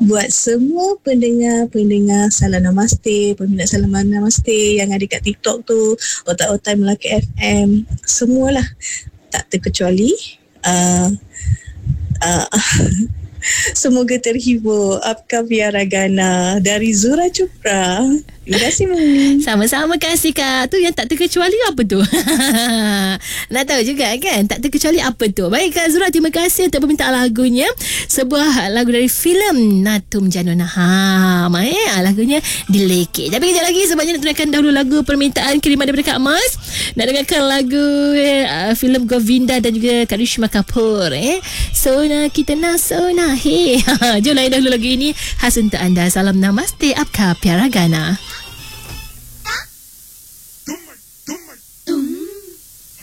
buat semua pendengar Salam Namaste, peminat Salam Namaste yang ada kat TikTok tu, otak-otak Melaka FM, semualah tak terkecuali. Semoga terhibur. Apkah Piaragana dari Zura Chopra. Terima kasih Mumi. Sama-sama kasih Kak. Tu yang tak terkecuali apa tu? Nak tahu juga kan? Tak terkecuali apa tu? Baik Kak Zura, terima kasih untuk permintaan lagunya. Sebuah lagu dari filem Natum Janun Ham. Lagunya Dilekek. Tapi kejap lagi sebabnya nak tunaikan dahulu lagu permintaan kiriman daripada Kak Mas. Nak dengarkan lagu filem Govinda dan juga Karishma Kapoor. Sona kita nak sona. Jom lain dahulu lagu ini khas untuk anda. Salam Namaste. Apkah Piaragana.